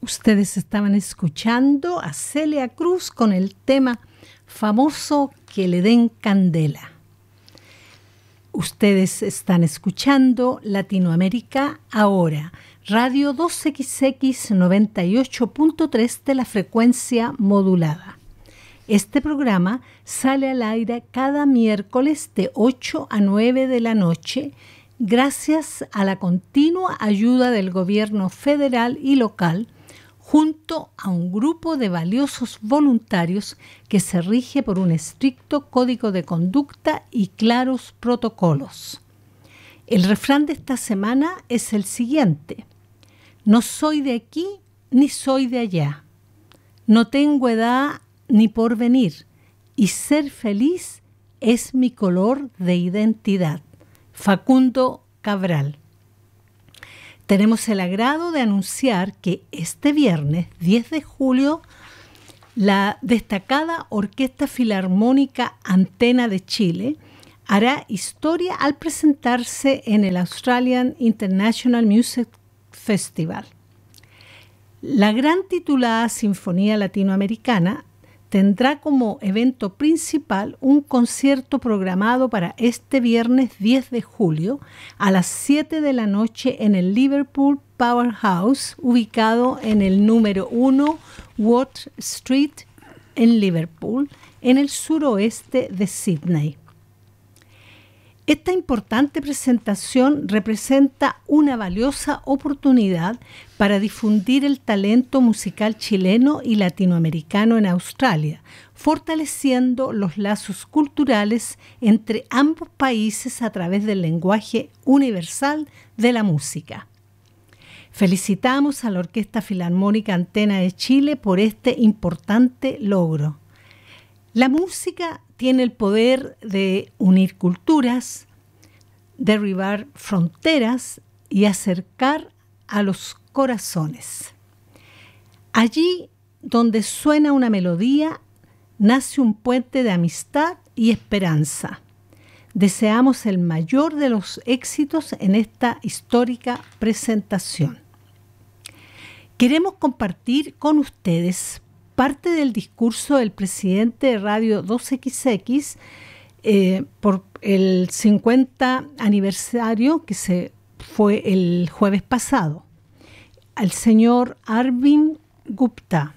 Ustedes estaban escuchando a Celia Cruz con el tema famoso Que le den candela. Ustedes están escuchando Latinoamérica Ahora, Radio 2XX 98.3 de la frecuencia modulada. Este programa sale al aire cada miércoles de 8 a 9 de la noche, gracias a la continua ayuda del gobierno federal y local, junto a un grupo de valiosos voluntarios que se rige por un estricto código de conducta y claros protocolos. El refrán de esta semana es el siguiente: no soy de aquí ni soy de allá, no tengo edad ni porvenir, y ser feliz es mi color de identidad. Facundo Cabral. Tenemos el agrado de anunciar que este viernes 10 de julio la destacada Orquesta Filarmónica Antena de Chile hará historia al presentarse en el Australian International Music Festival. La gran titulada Sinfonía Latinoamericana tendrá como evento principal un concierto programado para este viernes 10 de julio a las 7 de la noche en el Liverpool Powerhouse, ubicado en el número 1 Watt Street en Liverpool, en el suroeste de Sídney. Esta importante presentación representa una valiosa oportunidad para difundir el talento musical chileno y latinoamericano en Australia, fortaleciendo los lazos culturales entre ambos países a través del lenguaje universal de la música. Felicitamos a la Orquesta Filarmónica Antena de Chile por este importante logro. La música tiene el poder de unir culturas, derribar fronteras y acercar a los corazones. Allí donde suena una melodía, nace un puente de amistad y esperanza. Deseamos el mayor de los éxitos en esta histórica presentación. Queremos compartir con ustedes parte del discurso del presidente de Radio 2XX por el 50 aniversario que fue el jueves pasado, al señor Arvind Gupta.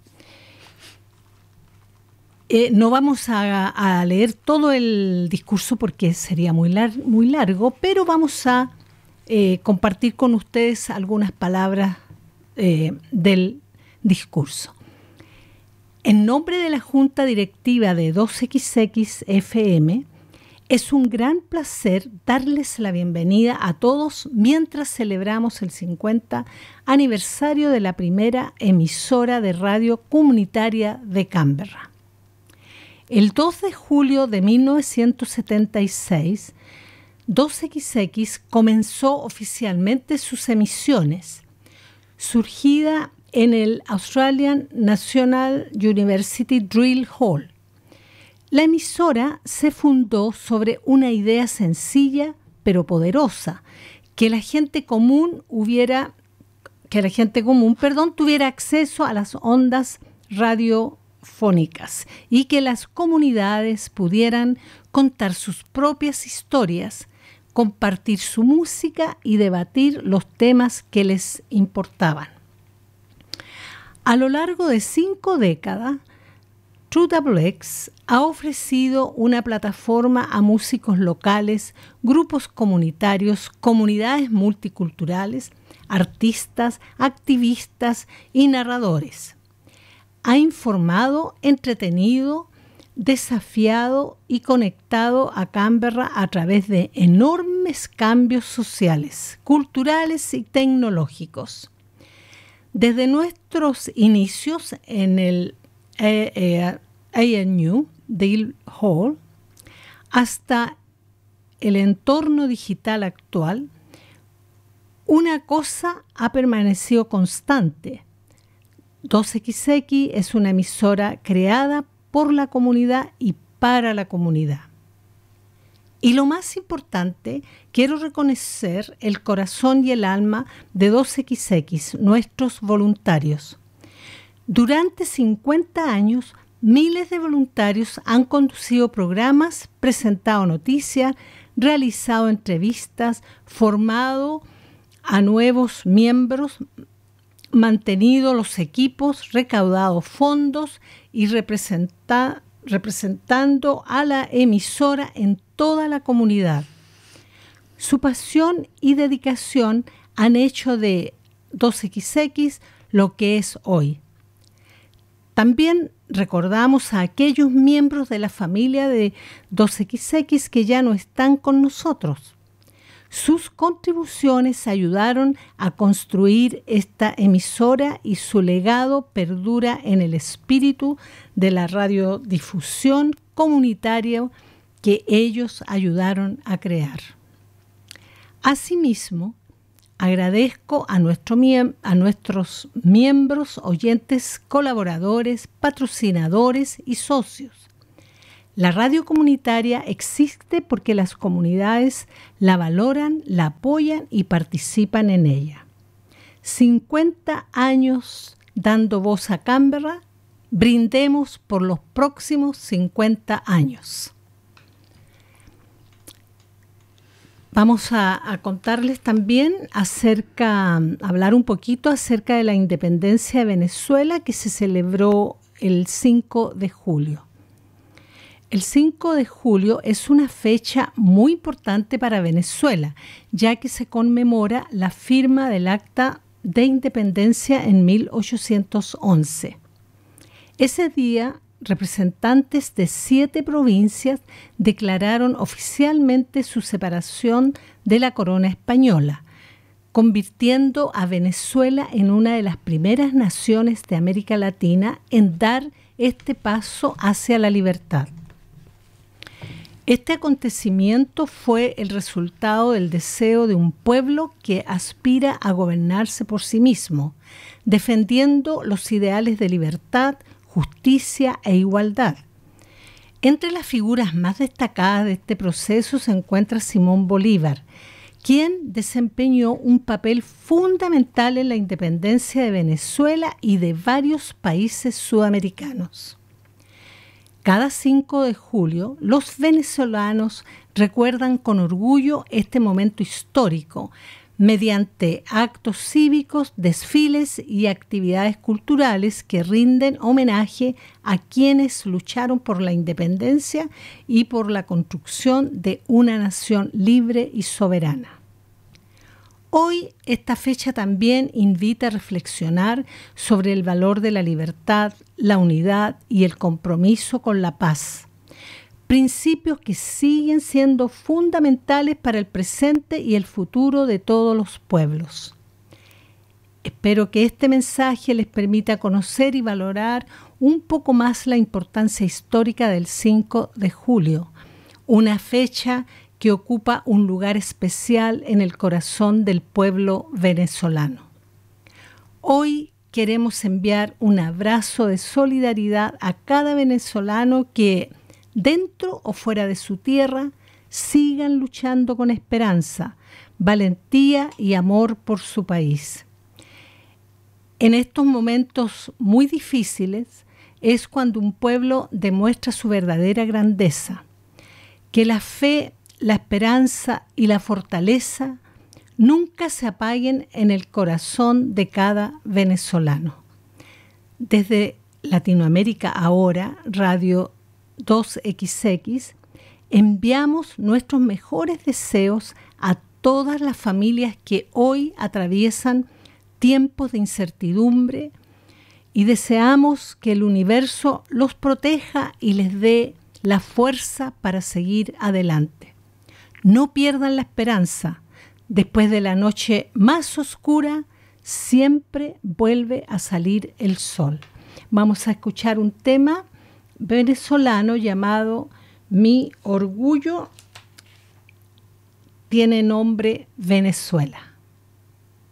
No vamos a leer todo el discurso porque sería muy largo, pero vamos a compartir con ustedes algunas palabras del discurso. En nombre de la Junta Directiva de 2XX FM, es un gran placer darles la bienvenida a todos mientras celebramos el 50 aniversario de la primera emisora de radio comunitaria de Canberra. El 2 de julio de 1976, 2XX comenzó oficialmente sus emisiones, surgida en el Australian National University Drill Hall. La emisora se fundó sobre una idea sencilla pero poderosa, que la gente común tuviera acceso a las ondas radiofónicas y que las comunidades pudieran contar sus propias historias, compartir su música y debatir los temas que les importaban. A lo largo de 5 décadas, TrueXX ha ofrecido una plataforma a músicos locales, grupos comunitarios, comunidades multiculturales, artistas, activistas y narradores. Ha informado, entretenido, desafiado y conectado a Canberra a través de enormes cambios sociales, culturales y tecnológicos. Desde nuestros inicios en el ANU Drill Hall hasta el entorno digital actual, una cosa ha permanecido constante. 2XX es una emisora creada por la comunidad y para la comunidad. Y lo más importante, quiero reconocer el corazón y el alma de 2XX, nuestros voluntarios. Durante 50 años, miles de voluntarios han conducido programas, presentado noticias, realizado entrevistas, formado a nuevos miembros, mantenido los equipos, recaudado fondos y representando a la emisora en toda la comunidad. Su pasión y dedicación han hecho de 2XX lo que es hoy. También recordamos a aquellos miembros de la familia de 2XX que ya no están con nosotros. Sus contribuciones ayudaron a construir esta emisora y su legado perdura en el espíritu de la radiodifusión comunitaria que ellos ayudaron a crear. Asimismo, agradezco a nuestros miembros, oyentes, colaboradores, patrocinadores y socios. La radio comunitaria existe porque las comunidades la valoran, la apoyan y participan en ella. 50 años dando voz a Canberra, brindemos por los próximos 50 años. Vamos a contarles también hablar un poquito acerca de la independencia de Venezuela que se celebró el 5 de julio. El 5 de julio es una fecha muy importante para Venezuela, ya que se conmemora la firma del Acta de Independencia en 1811. Ese día, representantes de 7 provincias declararon oficialmente su separación de la corona española, convirtiendo a Venezuela en una de las primeras naciones de América Latina en dar este paso hacia la libertad. Este acontecimiento fue el resultado del deseo de un pueblo que aspira a gobernarse por sí mismo, defendiendo los ideales de libertad, justicia e igualdad. Entre las figuras más destacadas de este proceso se encuentra Simón Bolívar, quien desempeñó un papel fundamental en la independencia de Venezuela y de varios países sudamericanos. Cada 5 de julio, los venezolanos recuerdan con orgullo este momento histórico mediante actos cívicos, desfiles y actividades culturales que rinden homenaje a quienes lucharon por la independencia y por la construcción de una nación libre y soberana. Hoy esta fecha también invita a reflexionar sobre el valor de la libertad, la unidad y el compromiso con la paz, principios que siguen siendo fundamentales para el presente y el futuro de todos los pueblos. Espero que este mensaje les permita conocer y valorar un poco más la importancia histórica del 5 de julio, una fecha que ocupa un lugar especial en el corazón del pueblo venezolano. Hoy queremos enviar un abrazo de solidaridad a cada venezolano que, dentro o fuera de su tierra, sigan luchando con esperanza, valentía y amor por su país. En estos momentos muy difíciles es cuando un pueblo demuestra su verdadera grandeza, que la fe, la esperanza y la fortaleza nunca se apaguen en el corazón de cada venezolano. Desde Latinoamérica Ahora, Radio 2XX, enviamos nuestros mejores deseos a todas las familias que hoy atraviesan tiempos de incertidumbre y deseamos que el universo los proteja y les dé la fuerza para seguir adelante. No pierdan la esperanza. Después de la noche más oscura, siempre vuelve a salir el sol. Vamos a escuchar un tema venezolano llamado Mi Orgullo. Tiene nombre Venezuela.